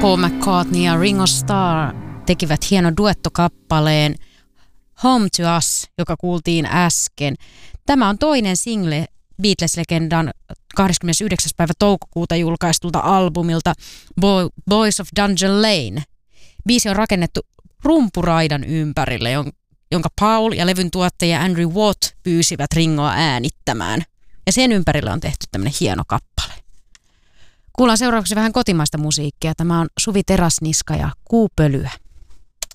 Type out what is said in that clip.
Paul McCartney ja Ringo Starr tekivät hienon duettokappaleen Home to Us, joka kuultiin äsken. Tämä on toinen single Beatles-legendan 29. päivä toukokuuta julkaistulta albumilta Boys of Dungeon Lane. Biisi on rakennettu rumpuraidan ympärille, jonka Paul ja levyn tuottaja Andrew Watt pyysivät Ringoa äänittämään. Ja sen ympärille on tehty tämmöinen hieno kappale. Kuullaan seuraavaksi vähän kotimaista musiikkia. Tämä on Suvi Teräsniska ja Kuupölyä.